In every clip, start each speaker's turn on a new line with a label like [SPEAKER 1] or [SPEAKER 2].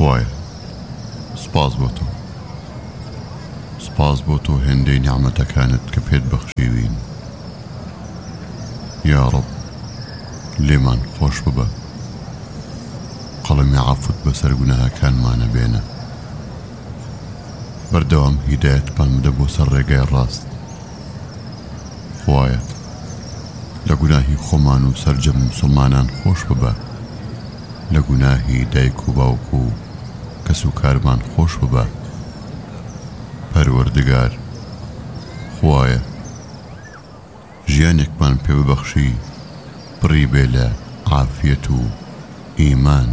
[SPEAKER 1] خوایە سپاس بۆ تۆ هێندەی نیعمەتەکانت کە پێت بەخشیوین. یا ڕەب لێمان خۆش ببە، قەڵەمی عەفوت بەسەر گوناهەکانمانە بێنە، بەردەوام هیدایەتمان بدە بۆ سەر ڕێگای ڕاست. خوایە لە گوناهی خۆمان و سەرجەم موسڵمانان خۆش ببە، لە گوناهی دایک و باوک و کەس و کارمان خۆش ببە. پەروەردگار خوایە ژیانێکمان پێ ببەخشی پڕی بێ لە عافیەت و ئیمان،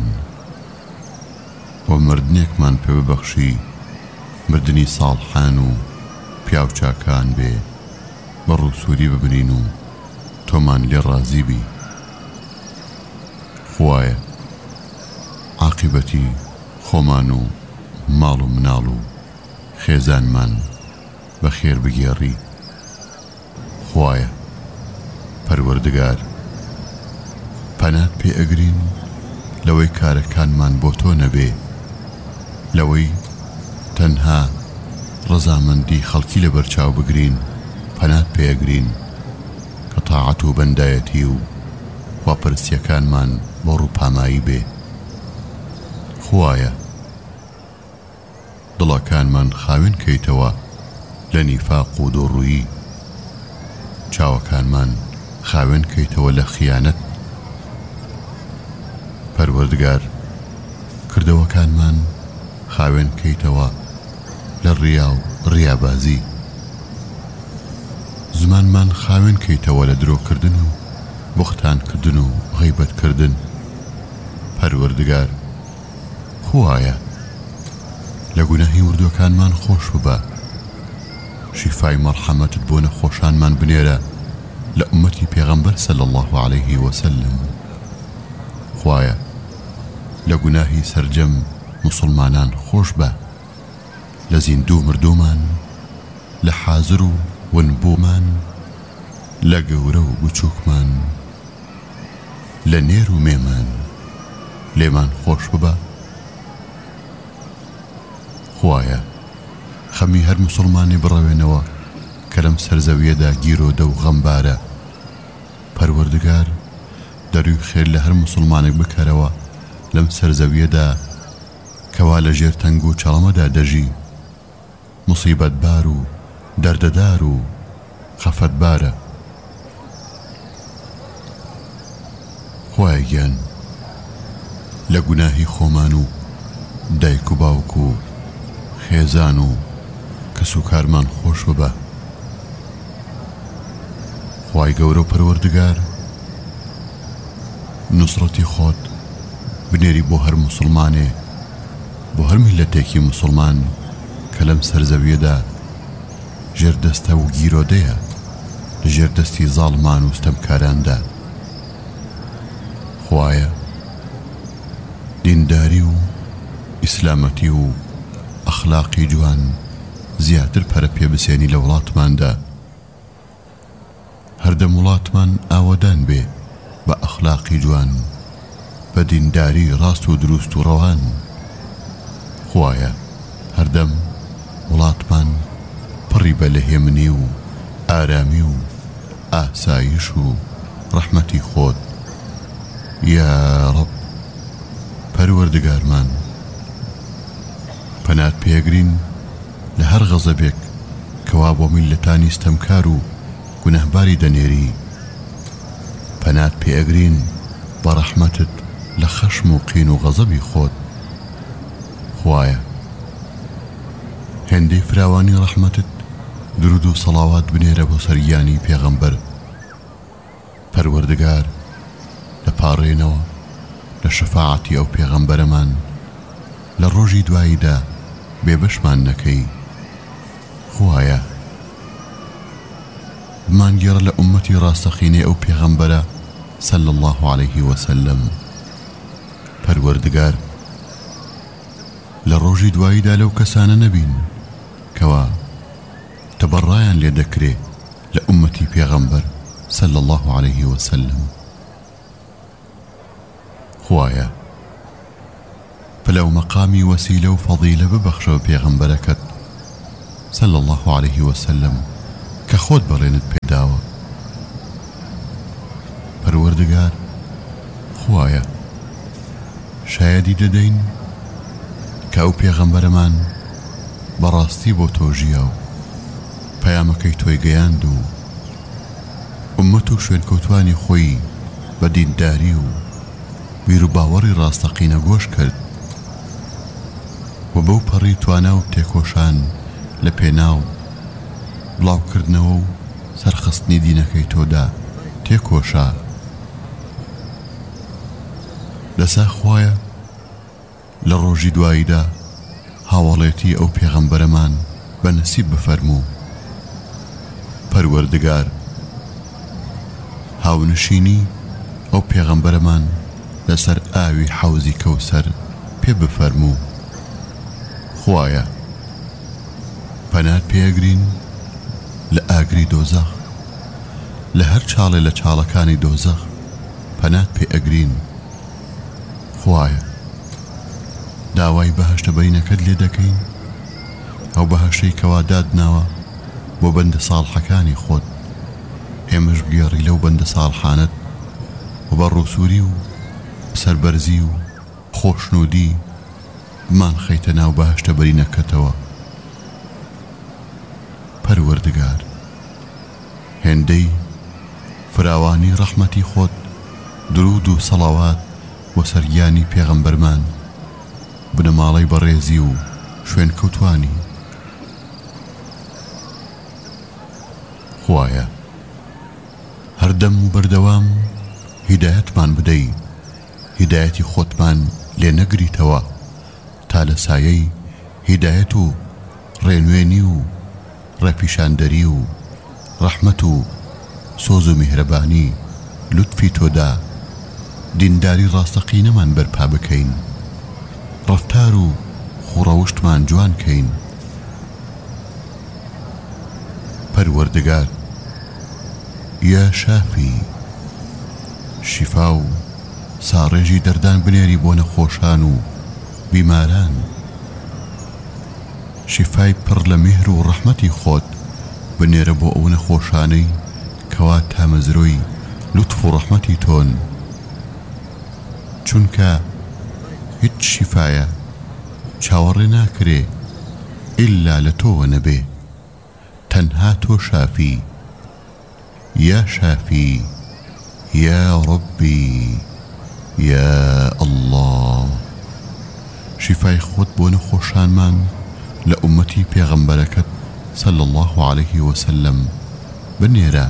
[SPEAKER 1] و مردنێکمان پێ ببەخشی مردنی ساڵحان و پیاوچاکان بێ، بە ڕووسوری ببنین و تۆمان لێ ڕازی بی. خوایە عاقبەتی خۆمان و ماڵ و مناڵ و خێزانمان بەخێر بگێڕی. خوایە پەروەردگار پەنات پێ ئەگرین لەوەی کارەکانمان بۆ تۆ نەبێ، لەوەی تەنها ڕەزامەندی خەڵکی لە بەرچاو بگرین. پەنات پێ ئەگرین کە تاعەت و بەندایەتی و خواپەرستیەکانمان بۆ ڕووپامایی بێ. خوایە دڵەکانمان خاوێن کەیتەوە لە نیفاق و دۆڕوویی، چاوەکانمان خاوێن کەیتەوە لە خیانەت. پەروەردگار کردەوەکانمان خاوێن کەیتەوە لە ڕیا و ڕیابازی، زمانمان خاوێن کەیتەوە لە درۆکردن و بوختانکردن و غەیبەتکردن. پەروەردگار خوایە لە گوناهی وردوەکانمان خۆش ببە، شیفای مەرحەمەتت بۆ نەخۆشانمان بنێرە لە ئومەتی پێغەمبەر صلی الله عليه وسلم. خوایە لە گوناهی سەرجەم موسڵمانان خۆش بە، لە زیندوو مردومان، لە حازر و ونبوومان، لە گەورە و بچووکمان، لە نێر و مێمان لێمان خۆش ببە. خوایە خەمی هەر موسڵمانی بڕەوێنەوە کە لەم سەرزەویەدا گیرۆدە و غەمبارە. پەروەردگار دەروی خێر لە هەر موسڵمانێک بکەرەوە لەم سەرزەویەدا کەوا لە ژێر تەنگ و چەڵەمەدا دەژی، موسیبەتبار و دەردەدار و خەفەتبارە. خوایە گیان لە گوناهی خۆمان و دایک و باوک و خێزان و کەس و کارمان خۆش ببە. خوای گەورە و پەروەردگار نوسڕەتی خۆت بنێری بۆ هەر موسڵمانێ، بۆ هەر میلەتێکی موسڵمان کە لەم سەرزەویەدا ژێردەستە و گیرۆدەیە لە ژێردەستی زاڵمان و ستەمکاراندا. خوایە دینداری و ئیسلامەتی و ئەخلاقی جوان زیاتر پەرە پێ بسێنی لە وڵاتماندا. هەردەم وڵاتمان ئاوەدان بێ بە ئەخلاقی جوان، بە دینداری ڕاست و دروست و ڕەوان. خوایە هەردەم وڵاتمان پڕی بە لەهێمنی و ئارامی و ئاسایش و ڕەحمەتی خۆت. یا ڕەب پەروەردگارمان پەنات پێگرین لە هەر غەزەبێک کەوا بۆ میلەتانی ستەمکار و گونەهباری دەنێری. پەنات پێگرین بە ڕەحمەتت لە خەشم و قین و غەزەبی خۆت. خوایە هێندەی فراوانی ڕەحمەتت درود و سەڵاوات بنێرە بۆ سەرگیانی پێغەمبەر. پەروەردگار لە پاڕێنەوە لە شەفاعەتی ئەو پێغەمبەرەمان لە ڕۆژی دواییدا بێبەشمان نەکەی. خوایە بمانگێڕە لە ئومەتی ڕاستەقینەی ئەو پێغەمبەرە صلی الله عليه وسلم. پەروەردگار لە ڕۆژی دواییدا لەو کەسانە نەبین کەوا تەبەڕایان لێ دەکرێ لە ئومەتی پێغەمبەر صلی الله عليه وسلم. خوایە فلو مقامي وسيلة وفضيلة ببخشو بيغمبركت صلى الله عليه وسلم كخود بلينت بيداوة پروردگار خوايا شایدی دەدەین کە ئەو پێغەمبەرەمان بەڕاستی بۆ تۆژیە و پەیامەکەی تۆی گەیاند و ئومەت و شوێنکەوتوانی خۆی بە دینداری و بیر و باوەڕی ڕاستەقینە گۆش کرد و بەو پەڕی توانا و تێکۆشان لە پێناو بڵاوکردنەوە و سەرخستنی دینەکەی تۆدا تێکۆشا لەسا خوایە لە ڕۆژی دواییدا هاوڵێتی ئەو پێغەمبەرەمان بە نەسیب بفەرموو پەروەردگار هاونشینی ئەو پێغەمبەرەمان لەسەر ئاوی حەوزی کەوسەر پێ بفەرموو خوایە پەنات پێگرین لە ئاگری دۆزەخ لە هەر چاڵێ لە چاڵەکانی دۆزەخ پەنات پێ ئەگرین خوایە داوای بەهەشتە بەرینەکەت لێ دەکەین ئەو بەهەشتەی کەوا دادناوە بۆ بەندە ساڵحەکانی خۆت ئێمەش بگێڕی لەو بەندە ساڵحانەت و بە ڕووسوری و سەربەرزی و خۆشنودی بمان خەیتە ناو بەهەشتە بەرینەکەتەوە پەروەردگار هێندەی فراوانی ڕەحمەتی خۆت درود و سەڵاوات و سەرگیانی پێغەمبەرمان بنەماڵەی بەڕێزی و شوێن کەوتوانی خوایە هەردەم و بەردەوام هیدایەتمان بدەی هیدایەتی خۆتمان لێ نەگریتەوە تا لە سایەی هیدایەت و ڕێنوێنی و ڕێپیشاندەری و ڕەحمەت و سۆز و میهرەبانی لوتفی تۆدا دینداری ڕاستەقینەمان بەرپا بکەین ڕەفتار و خوڕەوشتمان جوان کەین پەروەردگار یا شافی شیفا و ساڕێژی دەردان بنێری بۆ نەخۆشان و بیماران شیفای پڕ لە میهر و ڕەحمەتی خۆت بنێرە بۆ ئەو نەخۆشانەی کەوا تامەزرۆی لوتف و ڕەحمەتی تۆن چونکە هیچ شیفایە چاوەڕێ ناکرێ ئیلا لە تۆوە نەبێ تەنها تۆ شافی یا شافی یا ڕەبی یا ئەڵڵاه شیفای خۆت بۆ نەخۆشانمان لە ئومەتی پێغەمبەرەکەت صلی الله عليه وسلم بنێرە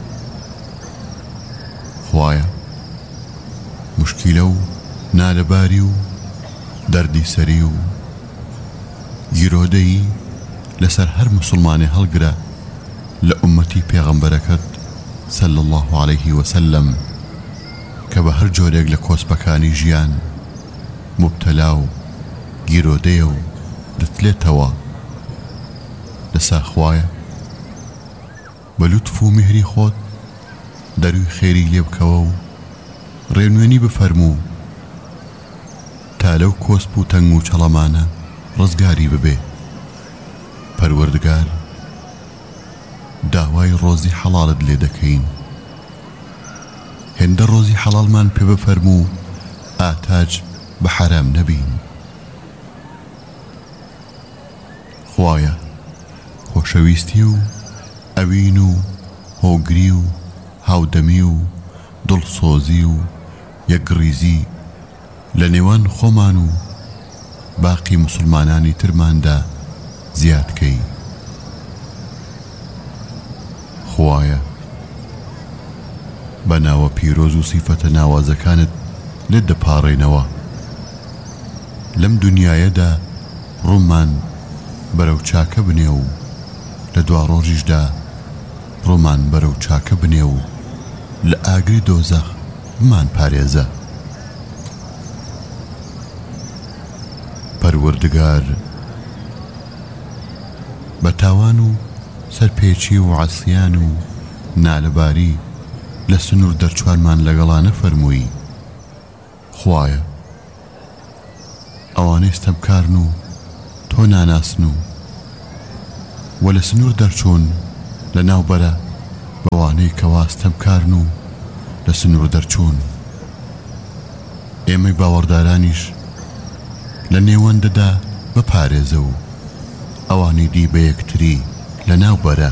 [SPEAKER 1] خوایە مشکیلە و نالەباری و دەردی سەری و گیرۆدەیی لەسەر هەر مسلمانێ هەڵگرە لە ئومەتی پێغەمبەرەکەت صلی الله عليه وسلم کە بە هەر جۆرێک لە کۆسپەکانی ژیان مبتەلا و گیرۆدەیە و دەتلێتەوە لەسا خوایە بە لوتف و میهری خۆت دەروی خێری لێ بکەوە و ڕێنوێنی بفەرموو تا لەو کۆسپ و تەنگ و چەڵەمانە ڕزگاری ببێ پەروەردگار داوای ڕۆزی حەڵالت لێ دەکەین هێندە ڕۆزی حەڵالمان پێ بفەرموو ئاتاج بە حەرام نەبین خوایە خۆشەویستی و ئەوین و هۆگری و هاودەمی و دڵسۆزی و یەکگریزی لە نێوان خۆمان و باقی مسلمانانی ترماندا زیادکەی خوایە بە ناوە پیرۆز و سیفەتە ناوازەکانت لێت دەپاڕێنەوە لەم دنیایەدا ڕوومان بەرەو چاکە بنێ و لە دوا ڕۆژیشدا ڕوومان بەرەو چاکە بنێ و لە ئاگری دۆزەخ بمان پارێزە پەروەردگار بە تاوان و سەرپێچی و عەسیان و نالەباری لە سنوور دەرچوانمان لەگەڵانە فەرمووی خوایە ئەوانەی ستەمکارن و تۆ ناناسن و لە سنوور دەرچوون لە ناوبەرە بەوانەی کەوا ستەمکارن و لە سنوور دەرچوون. ئێمەی باوەڕدارانیش لە نێوەندەدا بپارێزە و ئەوانی دی بە یەکتری لە ناوبەرە.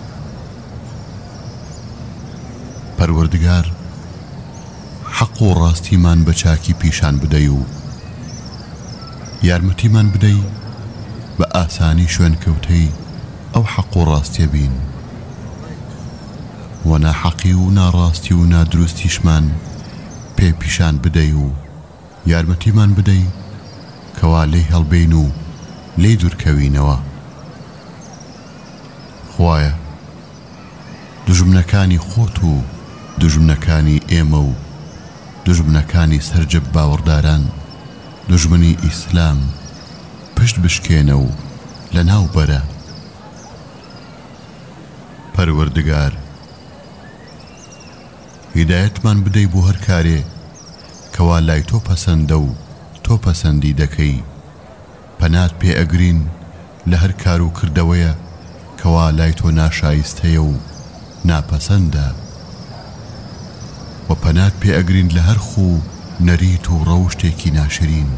[SPEAKER 1] پەروەردگار حەق و ڕاستیمان بە چاکی پیشان بدەی و یارمەتیمان بدەی بە ئاسانی شوێنکەوتەی ئەو حەق و ڕاستیە بین و ناحەقی و ناڕاستی و نادروستیشمان پێ پیشان بدەی و یارمەتیمان بدەی کەوا لێی هەڵبین و لێی دوورکەوینەوە. خوایە دوژمنەکانی خۆت و دوژمنەکانی ئێمە و دوژمنەکانی سەرجەب باوەڕداران دوژمنی ئیسلام پشت بشکێنە و لە ناوبەرە. پەروەردگار هیدایەتمان بدەی بۆ هەر کارێ کەوا لای تۆ پەسەندە و تۆ پەسەندی دەکەی. پەنات پێ ئەگرین لە هەر کار و کردەوەیە کەوا لای تۆ ناشایستەیە و ناپەسەندە و پەنات پێ ئەگرین لە هەر خوو نەریت و ڕەوشتێکی ناشرین.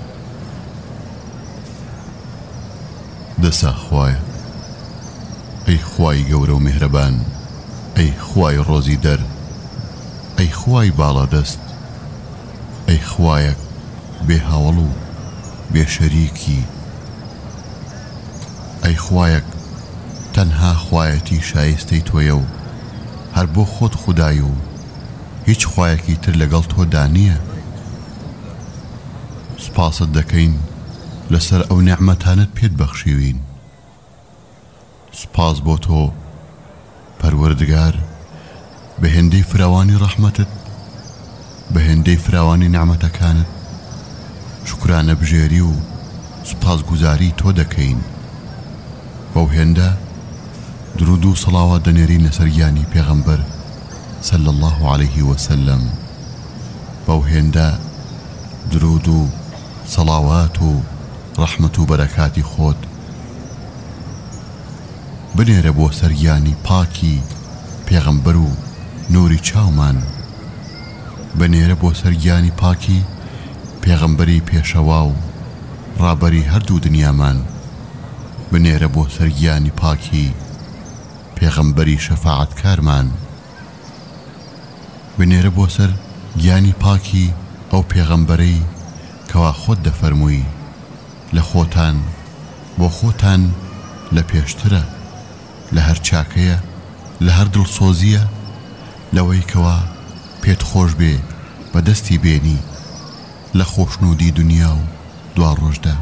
[SPEAKER 1] دەسا خوایە ئەی خوای گەورە و میهرەبان، ئەی خوای ڕۆزی دەر، ئەی خوای باڵا دەست، ئەی خوایەک بێ هەوڵ و بێ شەریکی، ئەی خوایەک تەنها خوایەتی شایستەی تۆیە و هەر بۆ خۆت خودای و هیچ خوایەکی تر لەگەڵ تۆدا نییە. سپاست دەکەین لەسەر ئەو نێعمەتانت پێت بەخشیوین. سپاس بۆ تۆ پەروەردگار بە هێندەی فراوانی ڕەحمەتت، بە هێندەی فراوانی نێعمەتەکانت شوکرانە بژێری و سپاس گوزاری تۆ دەکەین. بەو هێندە درود و سەڵاوات دەنێرین لەسەر گیانی پێغەمبەر صلی الله عليه وسلم. بەو هێندە درود و سەڵاوات و ڕەحمەت و بەرەکاتی خۆت بنێرە بۆ سەرگیانی پاکی پێغەمبەر و نوری چاومان، بنێرە بۆ سەرگیانی پاکی پێغەمبەری پێشەوا و ڕابەری هەردوو دنیامان، بنێرە بۆ سەرگیانی پاکی پێغەمبەری شەفاعەتکارمان، بنێرە بۆ سەر گیانی پاکی ئەو پێغەمبەرەی کەوا خۆت دەفەرمووی لە خۆتان بۆ خۆتان لە پێشترە، لە هەر چاکەیە، لە هەر دڵسۆزیە، لەوەی کەوا پێت خۆش بێ بەدەستی بێنی لە خۆشنودی دنیا و دوا ڕۆژدا.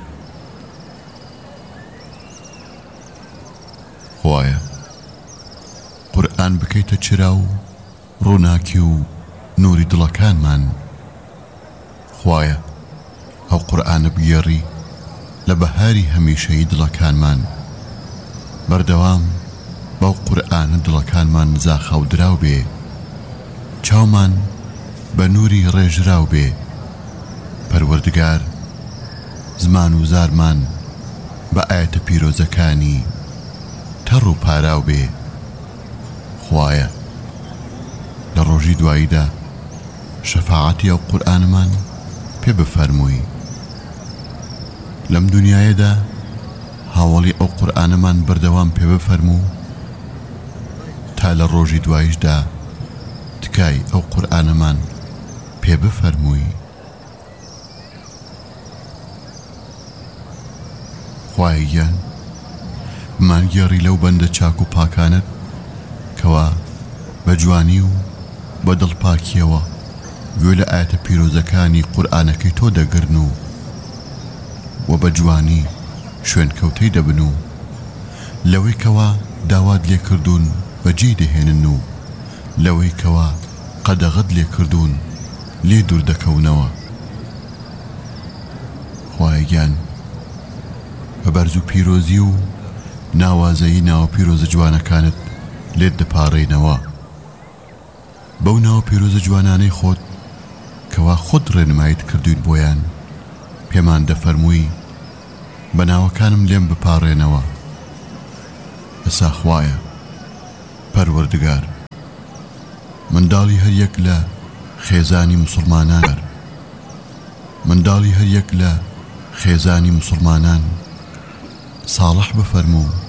[SPEAKER 1] خوایە قورئان بکەیتە چرا و ڕووناکی و نوری دڵەکانمان. خوایە ئەو قورئانە بگێڕی لە بەهاری هەمیشەی دڵەکانمان. بەردەوام بەو قورئانە دڵەکانمان زاخەو دراو بێ، چاومان بە نوری ڕێژراو بێ. پەروەردگار زمان و زارمان بە ئاەتە پیرۆزەکانی تەڕ و پاراو بێ. خوایە لە ڕۆژی دواییدا شەفاعەتی ئەو قورئانمان پێ بفەرمووی. لەم دنیایەدا هاوڵی ئەو قورئانەمان بەردەوام پێ بفەرموو تا لە ڕۆژی دواییشدا تکای ئەو قورئانەمان پێ بفەرمووی. خوایە گیان بمانگێڕی لەو بەندە چاک و پاکانت کەوا بە جوانی و بە دڵپاکیەوە گوێ لە ئاەتە پیرۆزەکانی قورئانەکەی تۆ دەگرن و بە جوانی شوێنکەوتەی دەبن و لەوەی کەوا داوات لێ کردوون بەجێ دەهێنن و لەوەی کەوا قەدەغەت لێ کردوون لێ دوور دەکەونەوە. خوایە گیان بە بەرز و پیرۆزی و ناوازەیی ناوە پیرۆزە جوانەکانت لێت دەپاڕێنەوە. بەو ناوە پیرۆزە جوانانەی خۆت کەوا خۆت ڕێنماییت کردوین بۆیان پێمان دەفەرمووی بەناوەکانم لێم بپاڕێنەوە. ئەسا خوایە پەروەردگار منداڵی هەر یەک لە خێزانی موسڵمانان منداڵی هەر یەک لە خێزانی موسڵمانان ساڵح بفەرموو